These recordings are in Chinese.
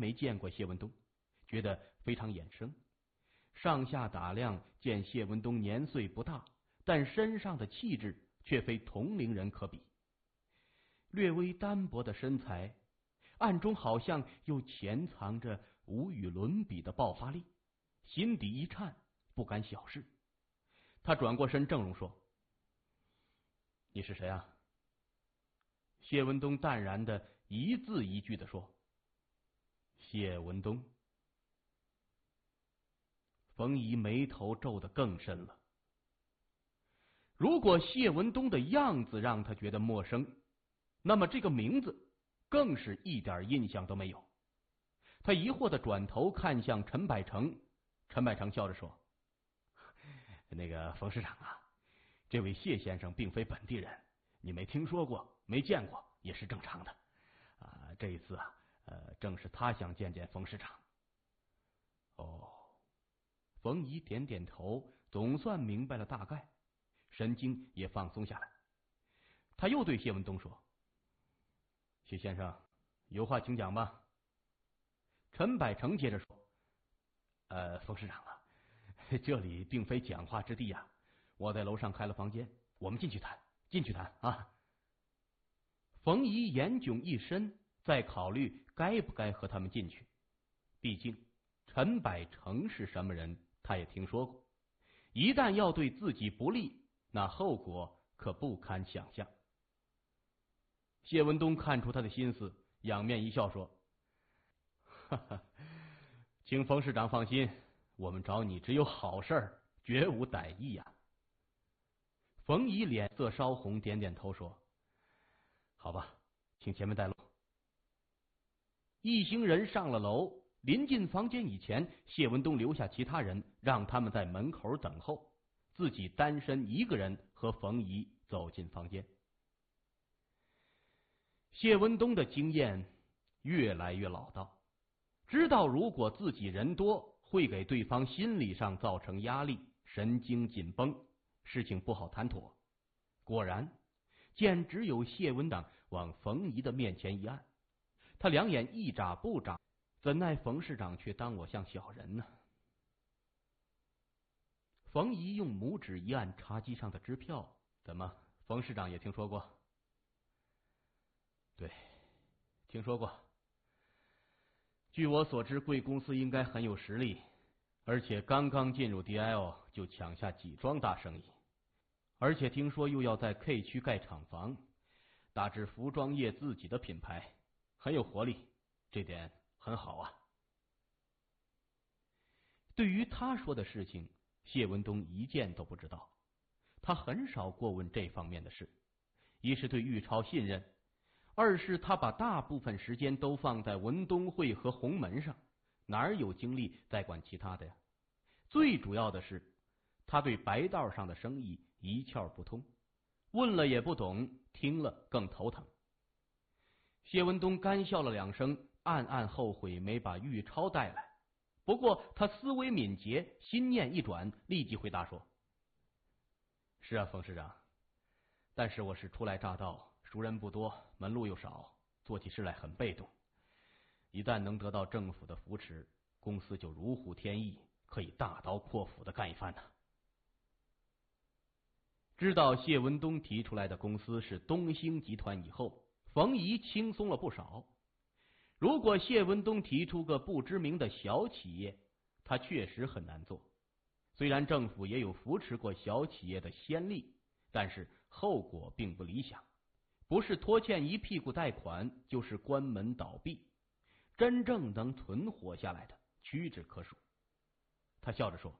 没见过谢文东，觉得非常眼生。上下打量，见谢文东年岁不大，但身上的气质却非同龄人可比。略微单薄的身材，暗中好像又潜藏着无与伦比的爆发力，心底一颤，不敢小视。他转过身，郑重说：“你是谁啊？”谢文东淡然的一字一句的说：“谢文东。”冯姨眉头皱得更深了。如果谢文东的样子让他觉得陌生，那么这个名字更是一点印象都没有。他疑惑的转头看向陈百成，陈百成笑着说：“那个冯市长啊，这位谢先生并非本地人，你没听说过，没见过也是正常的。这一次啊，正是他想见见冯市长。”哦。冯姨点点头，总算明白了大概，神经也放松下来。他又对谢文东说：“谢先生，有话请讲吧。”陈百成接着说：“冯市长啊，这里并非讲话之地呀，我在楼上开了房间，我们进去谈，进去谈啊。”冯姨眼炯一伸，在考虑该不该和他们进去。毕竟陈百成是什么人，他也听说过，一旦要对自己不利，那后果可不堪想象。谢文东看出他的心思，仰面一笑说：“哈哈，请冯市长放心，我们找你只有好事儿，绝无歹意呀。”冯姨脸色稍红，点点头说：“好吧，请前面带路。”一行人上了楼，临进房间以前，谢文东留下其他人，让他们在门口等候，自己单身一个人和冯姨走进房间。谢文东的经验越来越老道，知道如果自己人多，会给对方心理上造成压力，神经紧绷，事情不好谈妥。果然，见只有谢文长往冯姨的面前一按，他两眼一眨不眨，怎奈冯市长却当我像小人呢？冯姨用拇指一按茶几上的支票，怎么，冯市长也听说过？对，听说过。据我所知，贵公司应该很有实力，而且刚刚进入 DIL 就抢下几桩大生意，而且听说又要在 K 区盖厂房，打制服装业自己的品牌，很有活力，这点很好啊。对于他说的事情，谢文东一件都不知道，他很少过问这方面的事，一是对玉超信任，二是他把大部分时间都放在文东会和鸿门上，哪有精力再管其他的呀？最主要的是，他对白道上的生意一窍不通，问了也不懂，听了更头疼。谢文东干笑了两声，暗暗后悔没把玉超带来。不过他思维敏捷，心念一转，立即回答说：“是啊，冯市长，但是我是初来乍到，熟人不多，门路又少，做起事来很被动。一旦能得到政府的扶持，公司就如虎添翼，可以大刀阔斧的干一番呢。”知道谢文东提出来的公司是东兴集团以后，冯姨轻松了不少。如果谢文东提出个不知名的小企业，他确实很难做。虽然政府也有扶持过小企业的先例，但是后果并不理想，不是拖欠一屁股贷款，就是关门倒闭，真正能存活下来的屈指可数。他笑着说：“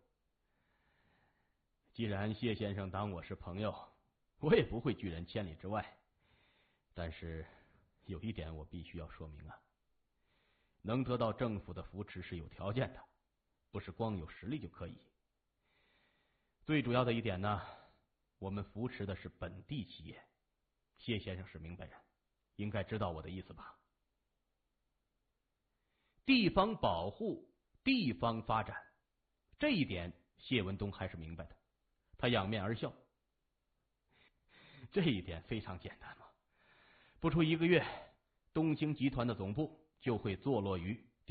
既然谢先生当我是朋友，我也不会拒人千里之外。但是有一点我必须要说明啊，能得到政府的扶持是有条件的，不是光有实力就可以。最主要的一点呢，我们扶持的是本地企业。谢先生是明白人，应该知道我的意思吧？地方保护，地方发展，这一点谢文东还是明白的。他仰面而笑：“这一点非常简单嘛，不出1个月，东兴集团的总部就会坐落于